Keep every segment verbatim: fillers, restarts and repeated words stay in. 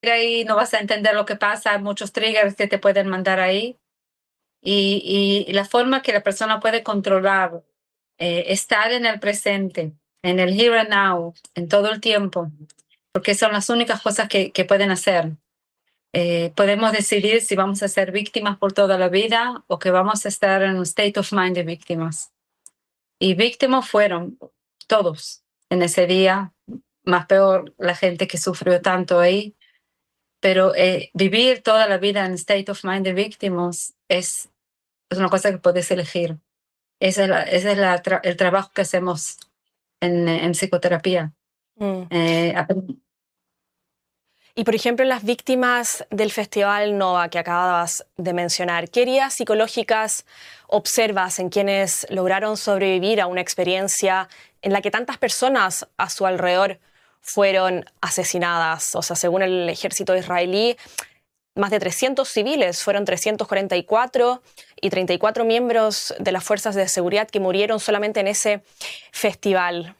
ahí no vas a entender lo que pasa, hay muchos triggers que te pueden mandar ahí. Y, y la forma que la persona puede controlar, eh, estar en el presente, en el here and now, en todo el tiempo, porque son las únicas cosas que, que pueden hacer. Eh, podemos decidir si vamos a ser víctimas por toda la vida o que vamos a estar en un state of mind de víctimas. Y víctimas fueron todos en ese día, más peor la gente que sufrió tanto ahí. Pero eh, vivir toda la vida en state of mind de víctimas es, es una cosa que puedes elegir. Ese es, la, ese es la tra el trabajo que hacemos en, en psicoterapia. Mm. Eh, Y por ejemplo, las víctimas del Festival Nova que acabas de mencionar, ¿qué heridas psicológicas observas en quienes lograron sobrevivir a una experiencia en la que tantas personas a su alrededor fueron asesinadas? O sea, según el ejército israelí, más de trescientos civiles, fueron trescientos cuarenta y cuatro y treinta y cuatro miembros de las fuerzas de seguridad que murieron solamente en ese festival.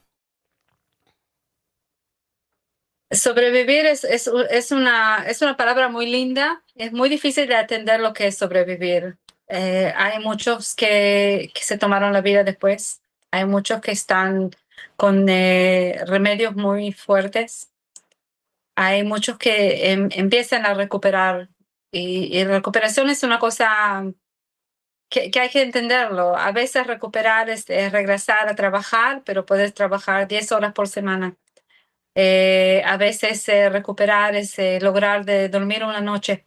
Sobrevivir es, es, es, una, es una palabra muy linda. Es muy difícil de entender lo que es sobrevivir. Eh, hay muchos que, que se tomaron la vida después. Hay muchos que están con eh, remedios muy fuertes. Hay muchos que em, empiezan a recuperar. Y, y recuperación es una cosa que, que hay que entenderlo. A veces recuperar es, es regresar a trabajar, pero puedes trabajar diez horas por semana. Eh, a veces eh, recuperar es eh, lograr de dormir una noche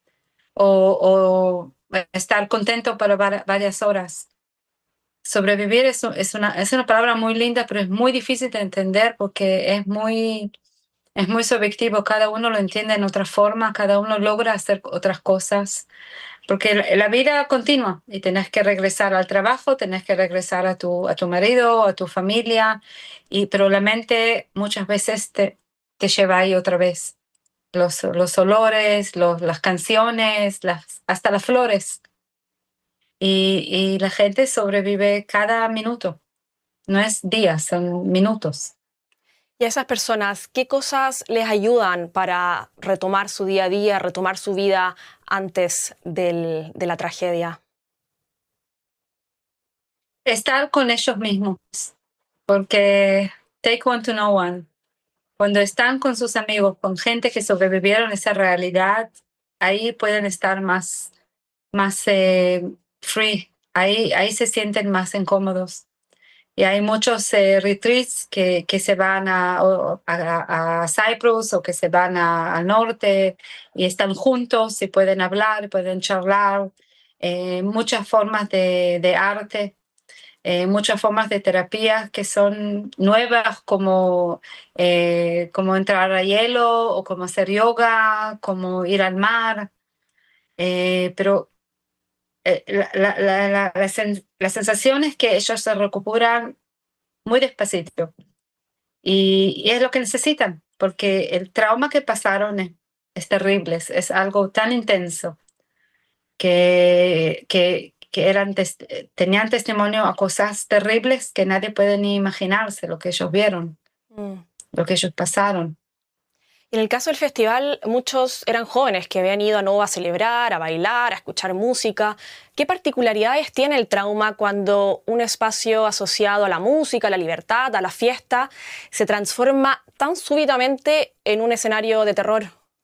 o, o estar contento para var varias horas. Sobrevivir es, es, una, es una palabra muy linda, pero es muy difícil de entender porque es muy, es muy subjetivo. Cada uno lo entiende en otra forma, cada uno logra hacer otras cosas. Porque la, la vida continúa y tenés que regresar al trabajo, tenés que regresar a tu, a tu marido, a tu familia, y, pero la mente muchas veces te, te lleva ahí otra vez. Los, los olores, los, las canciones, las, hasta las flores. Y, y la gente sobrevive cada minuto. No es días, son minutos. Y a esas personas, ¿qué cosas les ayudan para retomar su día a día, retomar su vida antes del, de la tragedia? Estar con ellos mismos, porque take one to know one. Cuando están con sus amigos, con gente que sobrevivieron esa realidad, ahí pueden estar más, más eh, free, ahí, ahí se sienten más incómodos. Y hay muchos eh, retreats que, que se van a, a, a Cyprus o que se van a- al norte y están juntos y pueden hablar, pueden charlar, eh, muchas formas de, de arte, eh, muchas formas de terapia que son nuevas, como, eh, como entrar a hielo o como hacer yoga, como ir al mar, eh, pero eh, la, la, la, la, la, sen la sensación es que ellos se recuperan muy despacito y, y es lo que necesitan, porque el trauma que pasaron es, es terrible, es, es algo tan intenso que, que, que eran tes tenían testimonio a cosas terribles que nadie puede ni imaginarse lo que ellos vieron, Mm. lo que ellos pasaron. En el caso del festival, muchos eran jóvenes que habían ido a Nova a celebrar, a bailar, a escuchar música. ¿Qué particularidades tiene el trauma cuando un espacio asociado a la música, a la libertad, a la fiesta, se transforma tan súbitamente en un escenario de terror?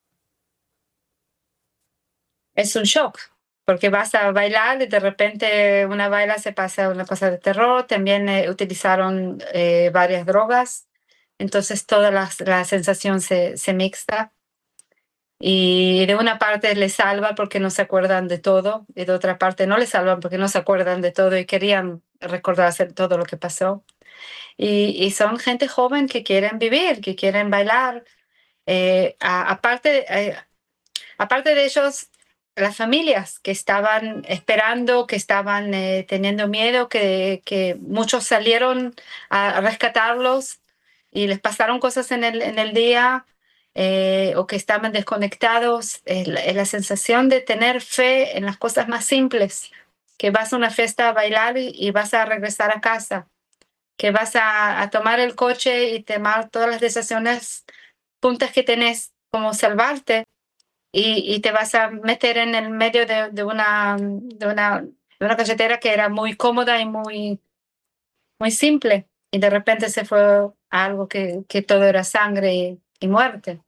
Es un shock, porque vas a bailar y de repente una baila se pasa a una cosa de terror. También eh, utilizaron eh, varias drogas, entonces toda la, la sensación se, se mixta. Y de una parte les salva porque no se acuerdan de todo, y de otra parte no les salvan porque no se acuerdan de todo y querían recordarse todo lo que pasó. Y, y son gente joven que quieren vivir, que quieren bailar. Eh, a, aparte, eh, aparte de ellos, las familias que estaban esperando, que estaban eh, teniendo miedo, que, que muchos salieron a rescatarlos y les pasaron cosas en el, en el día, eh, o que estaban desconectados. Es la, es la sensación de tener fe en las cosas más simples, que vas a una fiesta a bailar y, y vas a regresar a casa, que vas a, a tomar el coche y tomar todas las decisiones puntas que tenés como salvarte y, y te vas a meter en el medio de, de, una, de, una, de una carretera que era muy cómoda y muy, muy simple. Y de repente se fue a algo que, que todo era sangre y, y muerte.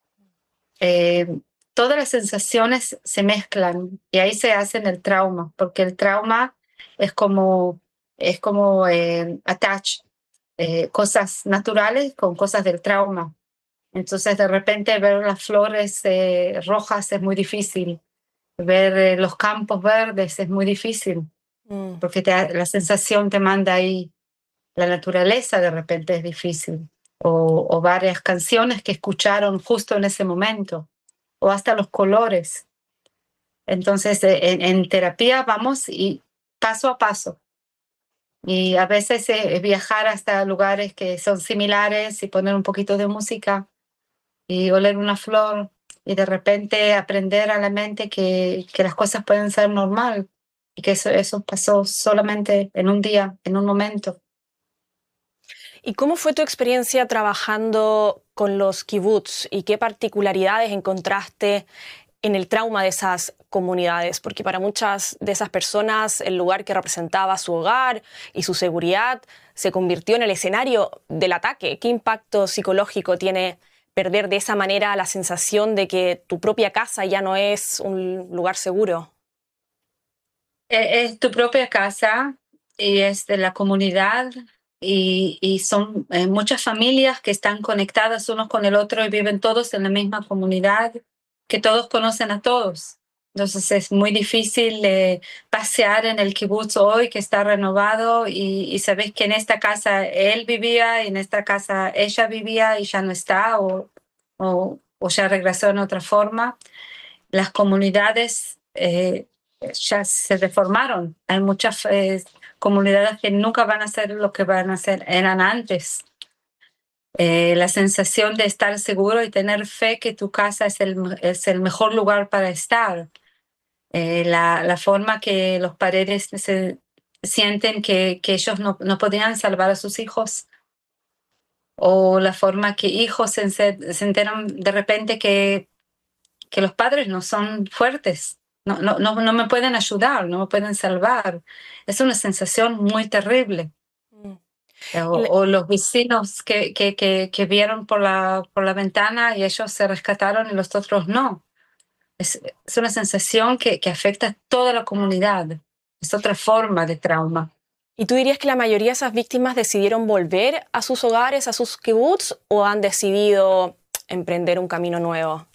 Eh, Todas las sensaciones se mezclan y ahí se hace el trauma, porque el trauma es como, es como eh, attach eh, cosas naturales con cosas del trauma. Entonces de repente ver las flores eh, rojas es muy difícil, ver eh, los campos verdes es muy difícil, Mm. porque te, la sensación te manda ahí, la naturaleza de repente es difícil, o, o varias canciones que escucharon justo en ese momento, o hasta los colores. Entonces eh, en, en terapia vamos y paso a paso. Y a veces eh, viajar hasta lugares que son similares y poner un poquito de música y oler una flor y de repente aprender a la mente que, que las cosas pueden ser normal y que eso, eso pasó solamente en un día, en un momento. ¿Y cómo fue tu experiencia trabajando con los kibbutz y qué particularidades encontraste en el trauma de esas comunidades? Porque para muchas de esas personas el lugar que representaba su hogar y su seguridad se convirtió en el escenario del ataque. ¿Qué impacto psicológico tiene perder de esa manera la sensación de que tu propia casa ya no es un lugar seguro? Eh, Es tu propia casa y es de la comunidad y, y son eh, muchas familias que están conectadas unos con el otro y viven todos en la misma comunidad, que todos conocen a todos. Entonces es muy difícil eh, pasear en el kibutz hoy que está renovado y, y sabes que en esta casa él vivía y en esta casa ella vivía y ya no está o, o, o ya regresó en otra forma. Las comunidades eh, ya se deformaron. Hay muchas eh, comunidades que nunca van a ser lo que van a ser, eran antes. Eh, la sensación de estar seguro y tener fe que tu casa es el, es el mejor lugar para estar. Eh, la, la forma que los padres se sienten que, que ellos no, no podían salvar a sus hijos, o la forma que hijos se, se enteran de repente que, que los padres no son fuertes, no, no, no, no me pueden ayudar, no me pueden salvar. Es una sensación muy terrible. Mm. O, Y le- o los vecinos que, que, que, que vieron por la, por la ventana y ellos se rescataron y los otros no. Es, es una sensación que, que afecta a toda la comunidad. Es otra forma de trauma. ¿Y tú dirías que la mayoría de esas víctimas decidieron volver a sus hogares, a sus kibbutz, o han decidido emprender un camino nuevo?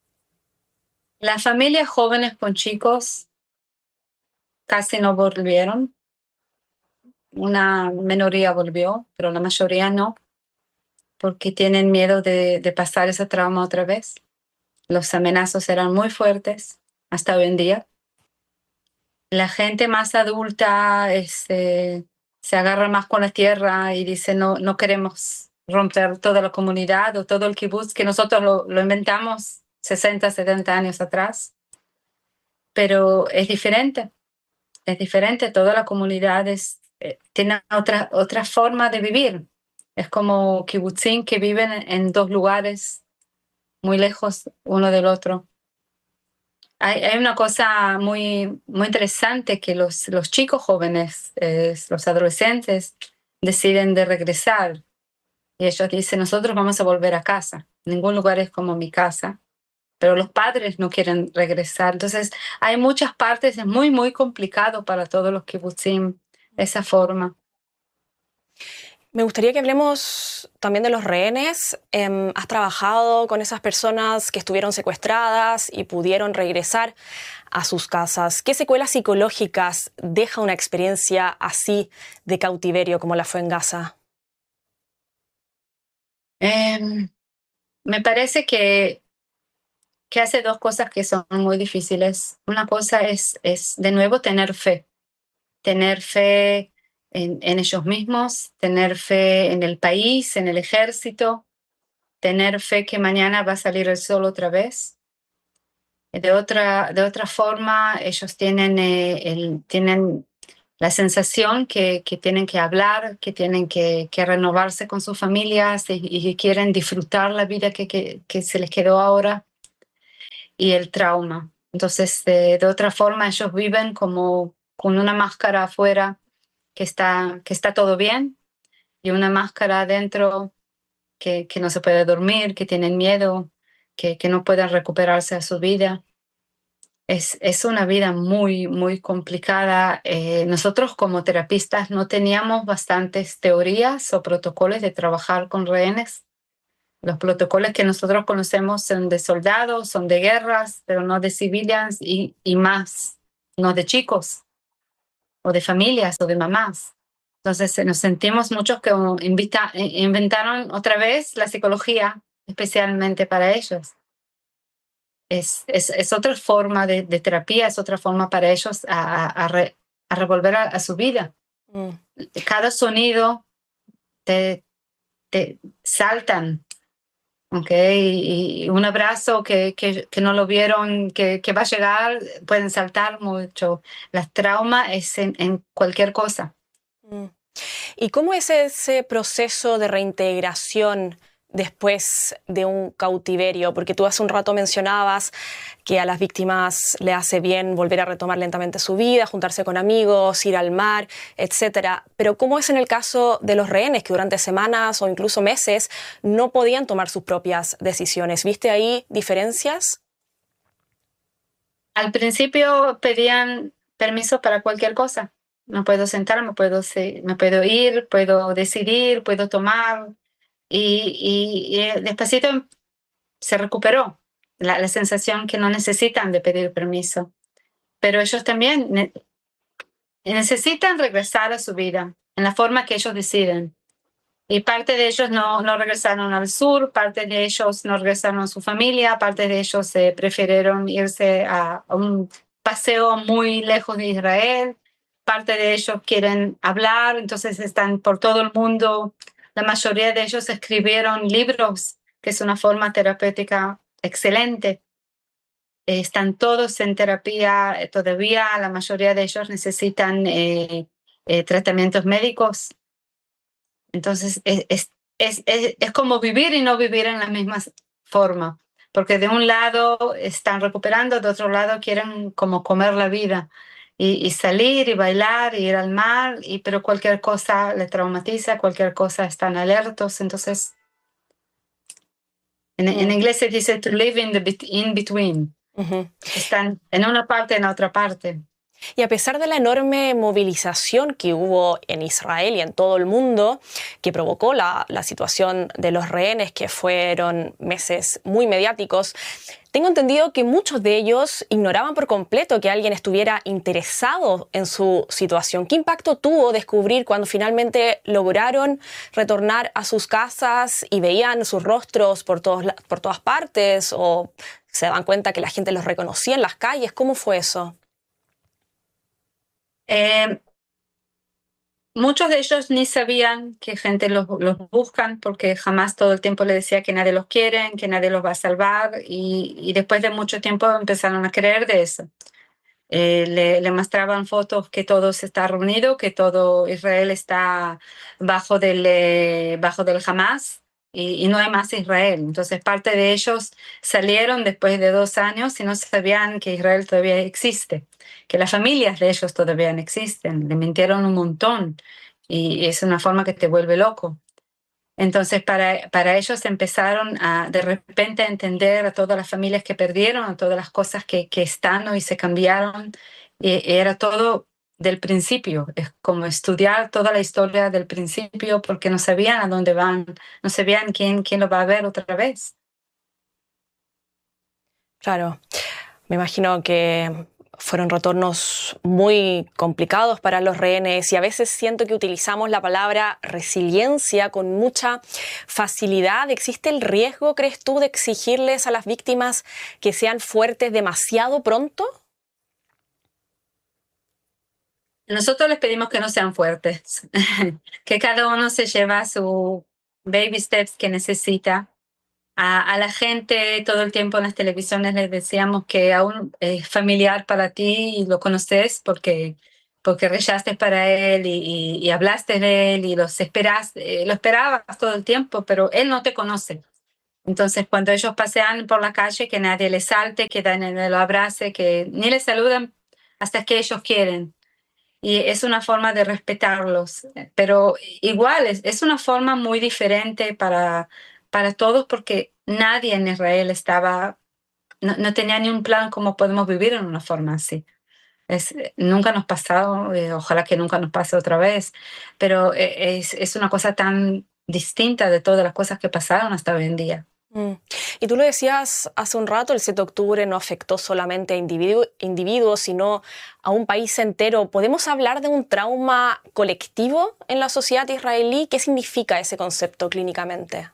Las familias jóvenes con chicos casi no volvieron. Una minoría volvió, pero la mayoría no, porque tienen miedo de, de pasar ese trauma otra vez. Los amenazos eran muy fuertes hasta hoy en día. La gente más adulta este, se agarra más con la tierra y dice no, no queremos romper toda la comunidad o todo el kibutz, que nosotros lo, lo inventamos sesenta, setenta años atrás. Pero es diferente, es diferente. Toda la comunidad es, eh, tiene otra, otra forma de vivir. Es como kibutzim que viven en, en dos lugares muy lejos uno del otro. Hay, hay una cosa muy, muy interesante que los, los chicos jóvenes, eh, los adolescentes, deciden de regresar. Y ellos dicen, nosotros vamos a volver a casa. Ningún lugar es como mi casa. Pero los padres no quieren regresar. Entonces, hay muchas partes, es muy, muy complicado para todos los kibutzim esa forma. Me gustaría que hablemos también de los rehenes. Eh, ¿Has trabajado con esas personas que estuvieron secuestradas y pudieron regresar a sus casas? ¿Qué secuelas psicológicas deja una experiencia así de cautiverio como la fue en Gaza? Eh, Me parece que, que hace dos cosas que son muy difíciles. Una cosa es, es de nuevo, tener fe. Tener fe en, en ellos mismos, tener fe en el país, en el ejército, tener fe que mañana va a salir el sol otra vez. De otra, de otra forma, ellos tienen, eh, el, tienen la sensación que, que tienen que hablar, que tienen que, que renovarse con sus familias y, y que quieren disfrutar la vida que, que, que se les quedó ahora, y el trauma. Entonces, de, de otra forma, ellos viven como con una máscara afuera que está, que está todo bien y una máscara adentro que, que no se puede dormir, que tienen miedo, que, que no pueden recuperarse a su vida. Es, es una vida muy, muy complicada. Eh, nosotros como terapistas no teníamos bastantes teorías o protocolos de trabajar con rehenes. Los protocolos que nosotros conocemos son de soldados, son de guerras, pero no de civilians y, y más, no de chicos o de familias o de mamás. Entonces eh, nos sentimos muchos que invita, inventaron otra vez la psicología especialmente para ellos. Es, es, es otra forma de, de terapia, es otra forma para ellos a, a, re, a revolver a, a, su vida. Mm. Cada sonido te, te saltan, ¿ok? Y, y un abrazo que, que, que no lo vieron, que, que va a llegar, pueden saltar mucho. Las traumas es en, en cualquier cosa. Mm. ¿Y cómo es ese proceso de reintegración después de un cautiverio? Porque tú hace un rato mencionabas que a las víctimas le hace bien volver a retomar lentamente su vida, juntarse con amigos, ir al mar, etcétera. Pero ¿cómo es en el caso de los rehenes que durante semanas o incluso meses no podían tomar sus propias decisiones? ¿Viste ahí diferencias? Al principio pedían permiso para cualquier cosa. No puedo sentarme, puedo, me puedo ir, puedo decidir, puedo tomar. Y, y, y despacito se recuperó la, la sensación que no necesitan de pedir permiso. Pero ellos también ne necesitan regresar a su vida en la forma que ellos deciden. Y parte de ellos no, no regresaron al sur, parte de ellos no regresaron a su familia, parte de ellos eh, prefirieron irse a, a un paseo muy lejos de Israel, parte de ellos quieren hablar, entonces están por todo el mundo. La mayoría de ellos escribieron libros, que es una forma terapéutica excelente. Eh, están todos en terapia eh, todavía, la mayoría de ellos necesitan eh, eh, tratamientos médicos. Entonces, es, es, es, es, es como vivir y no vivir en la misma forma, porque de un lado están recuperando, de otro lado quieren como comer la vida y, y salir y bailar y ir al mar, y, pero cualquier cosa le traumatiza, cualquier cosa están alertos. Entonces, en, mm. en inglés se dice to live in the in between. Uh-huh. Están en una parte, en otra parte. Y a pesar de la enorme movilización que hubo en Israel y en todo el mundo, que provocó la, la situación de los rehenes, que fueron meses muy mediáticos, tengo entendido que muchos de ellos ignoraban por completo que alguien estuviera interesado en su situación. ¿Qué impacto tuvo descubrir cuando finalmente lograron retornar a sus casas y veían sus rostros por, todos, por todas partes, o se daban cuenta que la gente los reconocía en las calles? ¿Cómo fue eso? Eh, muchos de ellos ni sabían que gente los, los buscan, porque jamás todo el tiempo le decía que nadie los quiere, que nadie los va a salvar, y, y después de mucho tiempo empezaron a creer de eso. Eh, le, le mostraban fotos que todo se está reunido, que todo Israel está bajo del, eh, bajo del Hamas, y, y no hay más Israel. Entonces parte de ellos salieron después de dos años y no sabían que Israel todavía existe, que las familias de ellos todavía no existen. Le mintieron un montón y es una forma que te vuelve loco. Entonces, para, para ellos empezaron a de repente a entender a todas las familias que perdieron, a todas las cosas que, que están y se cambiaron. Y era todo del principio, es como estudiar toda la historia del principio, porque no sabían a dónde van, no sabían quién, quién lo va a ver otra vez. Claro, me imagino que fueron retornos muy complicados para los rehenes y a veces siento que utilizamos la palabra resiliencia con mucha facilidad. ¿Existe el riesgo, crees tú, de exigirles a las víctimas que sean fuertes demasiado pronto? Nosotros les pedimos que no sean fuertes, que cada uno se lleva su baby steps que necesita. A, a la gente todo el tiempo en las televisiones les decíamos que aún es familiar para ti y lo conoces porque porque rezaste para él y, y, y hablaste de él y los esperas, eh, lo esperabas todo el tiempo, pero él no te conoce. Entonces, cuando ellos pasean por la calle, que nadie les salte, que nadie lo abrace, que ni les saludan hasta que ellos quieren. Y es una forma de respetarlos. Pero igual, es, es una forma muy diferente para, para todos porque nadie en Israel estaba, no, no tenía ni un plan cómo podemos vivir en una forma así. Es, nunca nos ha pasado, eh, ojalá que nunca nos pase otra vez, pero eh, es, es una cosa tan distinta de todas las cosas que pasaron hasta hoy en día. Mm. Y tú lo decías hace un rato, el siete de octubre no afectó solamente a individu individuos, sino a un país entero. ¿Podemos hablar de un trauma colectivo en la sociedad israelí? ¿Qué significa ese concepto clínicamente?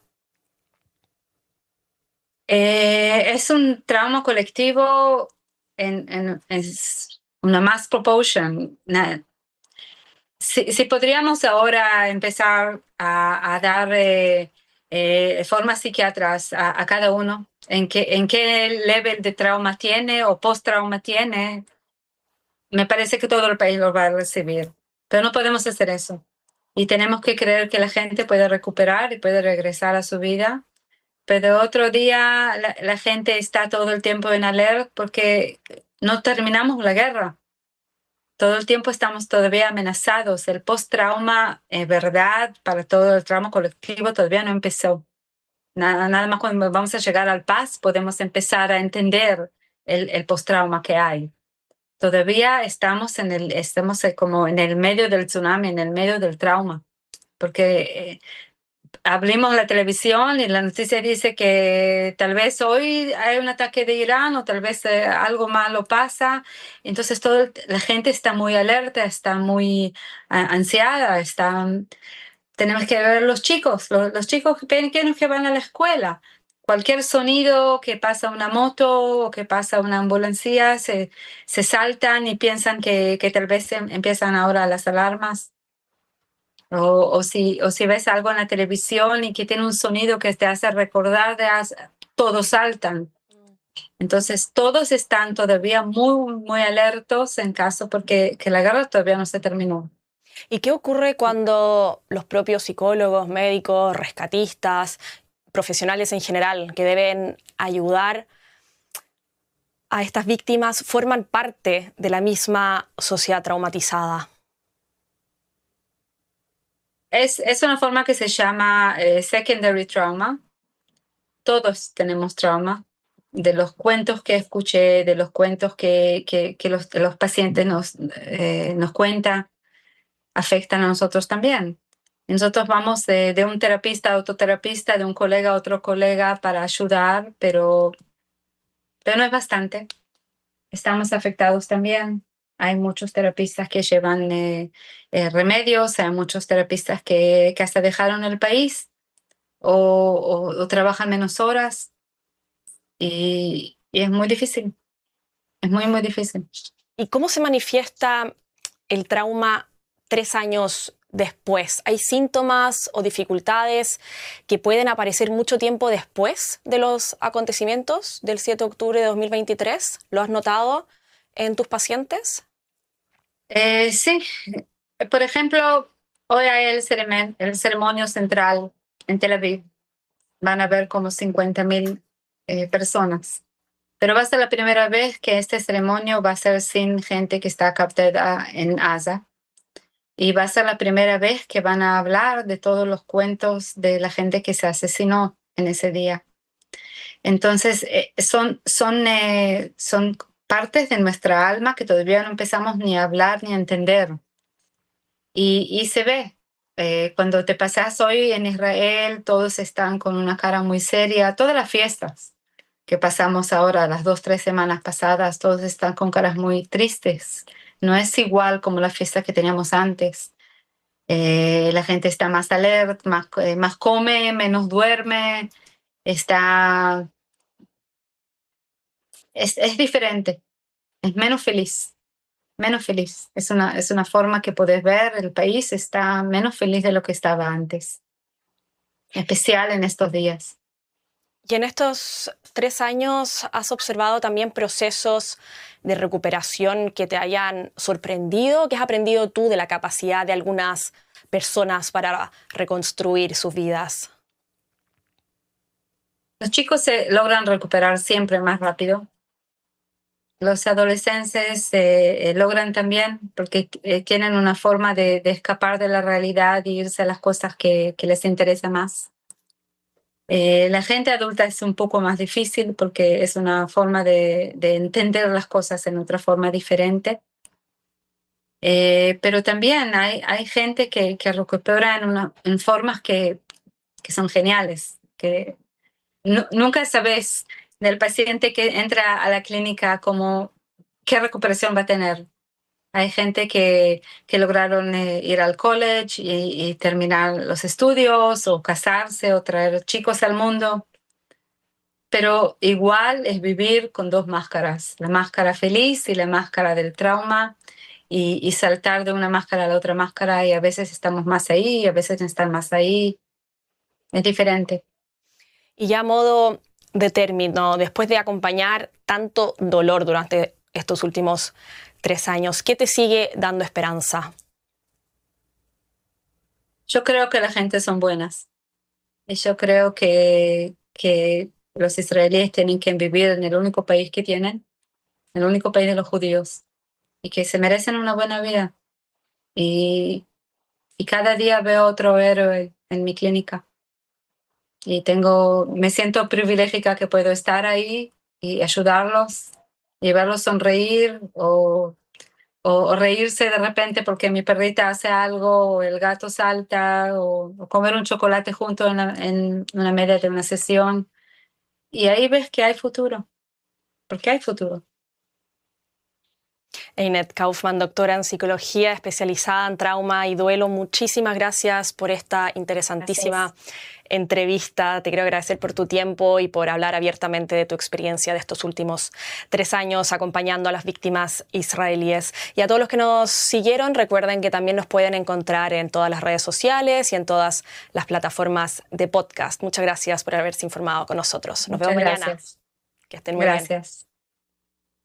Eh, es un trauma colectivo en, en, en una mass proportion. Si, si podríamos ahora empezar a, a dar eh, eh, formas psiquiatras a, a cada uno, en qué, en qué level de trauma tiene o post-trauma tiene, me parece que todo el país lo va a recibir. Pero no podemos hacer eso. Y tenemos que creer que la gente puede recuperar y puede regresar a su vida. Pero otro día la, la gente está todo el tiempo en alerta porque no terminamos la guerra. Todo el tiempo estamos todavía amenazados. El post-trauma, es verdad, para todo el trauma colectivo todavía no empezó. Nada, nada más cuando vamos a llegar al paz podemos empezar a entender el, el post-trauma que hay. Todavía estamos en el, estamos como en el medio del tsunami, en el medio del trauma, porque eh, abrimos la televisión y la noticia dice que tal vez hoy hay un ataque de Irán o tal vez eh, algo malo pasa. Entonces todo, la gente está muy alerta, está muy uh, ansiada, está, tenemos que ver los chicos, los, los chicos pequeños que van a la escuela. Cualquier sonido que pasa una moto o que pasa una ambulancia, se, se saltan y piensan que, que tal vez em, empiezan ahora las alarmas. O, o, si, o si ves algo en la televisión y que tiene un sonido que te hace recordar, de as, todos saltan. Entonces, todos están todavía muy, muy alertos en caso porque que la guerra todavía no se terminó. ¿Y qué ocurre cuando los propios psicólogos, médicos, rescatistas, profesionales en general que deben ayudar a estas víctimas forman parte de la misma sociedad traumatizada? Es, es una forma que se llama eh, secondary trauma. Todos tenemos trauma. De los cuentos que escuché, de los cuentos que, que, que los, los pacientes nos, eh, nos cuentan, afectan a nosotros también. Nosotros vamos de, de un terapista a otro terapista, de un colega a otro colega para ayudar, pero, pero no es bastante. Estamos afectados también. Hay muchos terapistas que llevan eh, eh, remedios, hay muchos terapistas que, que hasta dejaron el país o, o, o trabajan menos horas y, y es muy difícil, es muy, muy difícil. ¿Y cómo se manifiesta el trauma tres años después? ¿Hay síntomas o dificultades que pueden aparecer mucho tiempo después de los acontecimientos del siete de octubre de dos mil veintitrés? ¿Lo has notado en tus pacientes? Eh, sí, por ejemplo, hoy hay el, ceremonio, el ceremonio central en Tel Aviv. Van a ver como cincuenta mil eh, personas. Pero va a ser la primera vez que este ceremonio va a ser sin gente que está captada en Gaza. Y va a ser la primera vez que van a hablar de todos los cuentos de la gente que se asesinó en ese día. Entonces, eh, son, son, eh, son partes de nuestra alma que todavía no empezamos ni a hablar ni a entender. Y, y se ve. Eh, cuando te pasas hoy en Israel, todos están con una cara muy seria. Todas las fiestas que pasamos ahora, las dos, tres semanas pasadas, todos están con caras muy tristes. No es igual como la fiesta que teníamos antes. Eh, la gente está más alerta, más, eh, más come, menos duerme, está... Es, es diferente, es menos feliz, menos feliz. Es una, es una forma que puedes ver, el país está menos feliz de lo que estaba antes, especial en estos días. Y en estos tres años, ¿has observado también procesos de recuperación que te hayan sorprendido? ¿Qué has aprendido tú de la capacidad de algunas personas para reconstruir sus vidas? Los chicos se logran recuperar siempre más rápido. Los adolescentes eh, eh, logran también porque eh, tienen una forma de, de escapar de la realidad y irse a las cosas que, que les interesa más. Eh, la gente adulta es un poco más difícil porque es una forma de, de entender las cosas en otra forma diferente. Eh, pero también hay, hay gente que, que recupera en, una, en formas que, que son geniales, que no, nunca sabes del paciente que entra a la clínica como qué recuperación va a tener. Hay gente que, que lograron eh, ir al college y, y terminar los estudios o casarse o traer chicos al mundo, pero igual es vivir con dos máscaras, la máscara feliz y la máscara del trauma y, y saltar de una máscara a la otra máscara y a veces estamos más ahí y a veces no están más ahí. Es diferente. Y ya a modo de término, después de acompañar tanto dolor durante estos últimos tres años, ¿qué te sigue dando esperanza? Yo creo que la gente son buenas. Y yo creo que, que los israelíes tienen que vivir en el único país que tienen, el único país de los judíos, y que se merecen una buena vida. Y, y cada día veo otro héroe en mi clínica. Y tengo, me siento privilegiada que puedo estar ahí y ayudarlos, y verlos sonreír o, o, o reírse de repente porque mi perrita hace algo, o el gato salta, o, o comer un chocolate junto en, la, en una media de una sesión. Y ahí ves que hay futuro, porque hay futuro. Einet Kaufman, doctora en psicología, especializada en trauma y duelo, muchísimas gracias por esta interesantísima gracias. entrevista. Te quiero agradecer por tu tiempo y por hablar abiertamente de tu experiencia de estos últimos tres años acompañando a las víctimas israelíes. Y a todos los que nos siguieron, recuerden que también nos pueden encontrar en todas las redes sociales y en todas las plataformas de podcast. Muchas gracias por haberse informado con nosotros. Nos Muchas vemos mañana. Gracias. Que estén muy gracias. bien.